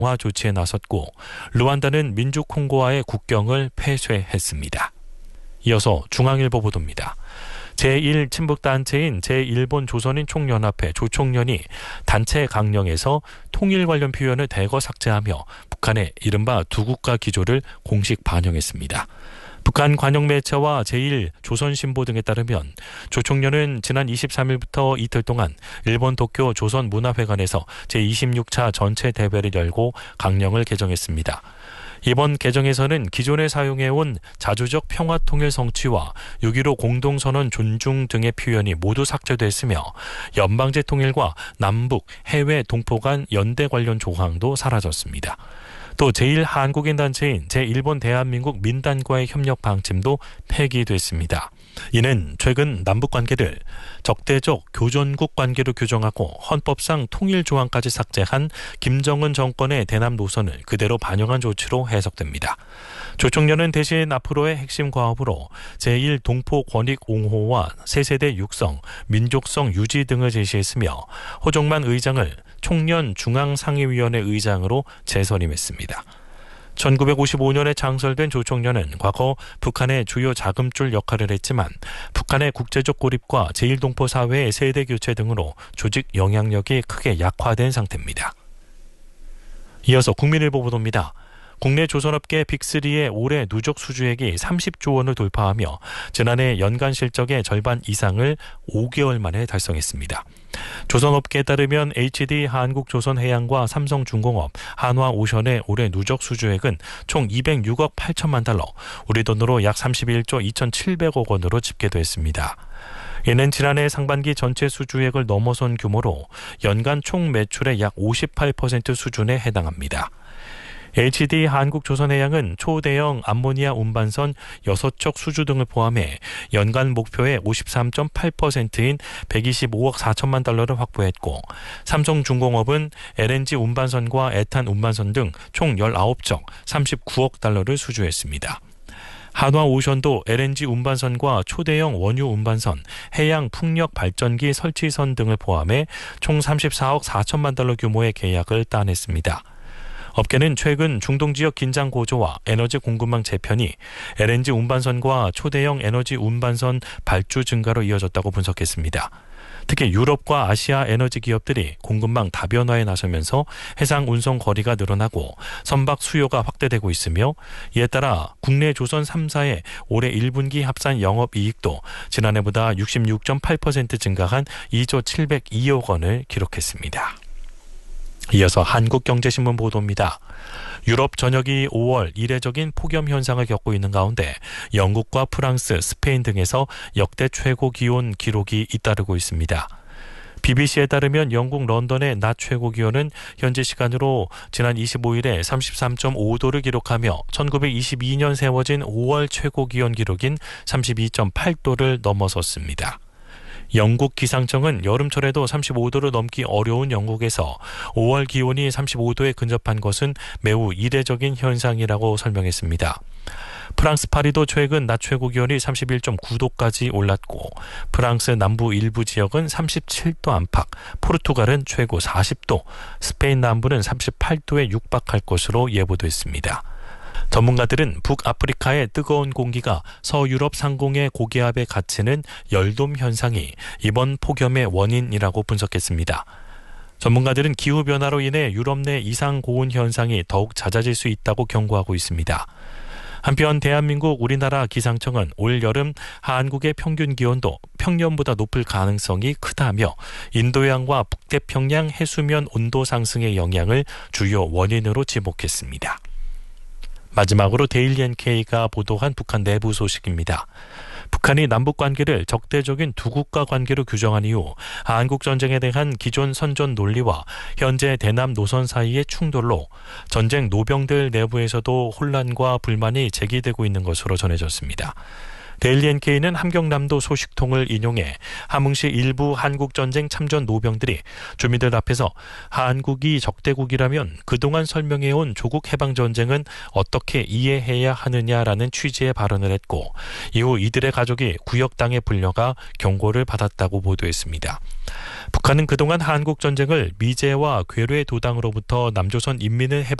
화 조치에 나섰고 루안다는 민주 콩고와의 국경을 폐쇄했습니다. 이어서 중앙일보 보도입니다. 제1친북단체인 제1본 조선인 총연합회 조총련이 단체 강령에서 통일 관련 표현을 대거 삭제하며 북한의 이른바 두국가 기조를 공식 반영했습니다. 북한 관영 매체와 제1조선신보 등에 따르면 조총련은 지난 23일부터 이틀 동안 일본 도쿄 조선문화회관에서 제26차 전체 대회를 열고 강령을 개정했습니다. 이번 개정에서는 기존에 사용해온 자주적 평화통일 성취와 6.15 공동선언 존중 등의 표현이 모두 삭제됐으며 연방제 통일과 남북, 해외 동포 간 연대 관련 조항도 사라졌습니다. 또 제1한국인 단체인 제1본 대한민국 민단과의 협력 방침도 폐기됐습니다. 이는 최근 남북관계를 적대적 교전국 관계로 규정하고 헌법상 통일 조항까지 삭제한 김정은 정권의 대남 노선을 그대로 반영한 조치로 해석됩니다. 조총련은 대신 앞으로의 핵심 과업으로 제1동포 권익 옹호와 세세대 육성, 민족성 유지 등을 제시했으며 호정만 의장을 총련 중앙상임위원회 의장으로 재선임했습니다. 1955년에 창설된 조총련은 과거 북한의 주요 자금줄 역할을 했지만 북한의 국제적 고립과 제1동포 사회의 세대 교체 등으로 조직 영향력이 크게 약화된 상태입니다. 이어서 국민일보 보도입니다. 국내 조선업계 빅3의 올해 누적 수주액이 30조 원을 돌파하며 지난해 연간 실적의 절반 이상을 5개월 만에 달성했습니다. 조선업계에 따르면 HD 한국조선해양과 삼성중공업, 한화오션의 올해 누적 수주액은 총 206억 8천만 달러, 우리 돈으로 약 31조 2,700억 원으로 집계됐습니다. 이는 지난해 상반기 전체 수주액을 넘어선 규모로 연간 총 매출의 약 58% 수준에 해당합니다. HD 한국조선해양은 초대형 암모니아 운반선 6척 수주 등을 포함해 연간 목표의 53.8%인 125억 4천만 달러를 확보했고 삼성중공업은 LNG 운반선과 에탄 운반선 등 총 19척 39억 달러를 수주했습니다. 한화오션도 LNG 운반선과 초대형 원유 운반선, 해양 풍력 발전기 설치선 등을 포함해 총 34억 4천만 달러 규모의 계약을 따냈습니다. 업계는 최근 중동 지역 긴장 고조와 에너지 공급망 재편이 LNG 운반선과 초대형 에너지 운반선 발주 증가로 이어졌다고 분석했습니다. 특히 유럽과 아시아 에너지 기업들이 공급망 다변화에 나서면서 해상 운송 거리가 늘어나고 선박 수요가 확대되고 있으며 이에 따라 국내 조선 3사의 올해 1분기 합산 영업이익도 지난해보다 66.8% 증가한 2조 702억 원을 기록했습니다. 이어서 한국경제신문 보도입니다. 유럽 전역이 5월 이례적인 폭염 현상을 겪고 있는 가운데 영국과 프랑스, 스페인 등에서 역대 최고 기온 기록이 잇따르고 있습니다. BBC에 따르면 영국 런던의 낮 최고 기온은 현지 시간으로 지난 25일에 33.5도를 기록하며 1922년 세워진 5월 최고 기온 기록인 32.8도를 넘어섰습니다. 영국 기상청은 여름철에도 35도를 넘기 어려운 영국에서 5월 기온이 35도에 근접한 것은 매우 이례적인 현상이라고 설명했습니다. 프랑스 파리도 최근 낮 최고 기온이 31.9도까지 올랐고 프랑스 남부 일부 지역은 37도 안팎, 포르투갈은 최고 40도, 스페인 남부는 38도에 육박할 것으로 예보됐습니다. 전문가들은 북아프리카의 뜨거운 공기가 서유럽 상공의 고기압에 갇히는 열돔 현상이 이번 폭염의 원인이라고 분석했습니다. 전문가들은 기후변화로 인해 유럽 내 이상 고온 현상이 더욱 잦아질 수 있다고 경고하고 있습니다. 한편 대한민국 우리나라 기상청은 올 여름 한국의 평균 기온도 평년보다 높을 가능성이 크다며 인도양과 북태평양 해수면 온도 상승의 영향을 주요 원인으로 지목했습니다. 마지막으로 데일리 NK가 보도한 북한 내부 소식입니다. 북한이 남북관계를 적대적인 두 국가 관계로 규정한 이후 한국전쟁에 대한 기존 선전 논리와 현재 대남 노선 사이의 충돌로 전쟁 노병들 내부에서도 혼란과 불만이 제기되고 있는 것으로 전해졌습니다. 데일리 NK는 함경남도 소식통을 인용해 함흥시 일부 한국전쟁 참전 노병들이 주민들 앞에서 한국이 적대국이라면 그동안 설명해온 조국 해방전쟁은 어떻게 이해해야 하느냐라는 취지의 발언을 했고 이후 이들의 가족이 구역당에 불려가 경고를 받았다고 보도했습니다. 북한은 그동안 한국전쟁을 미제와 괴뢰 두 당으로부터 남조선 인민을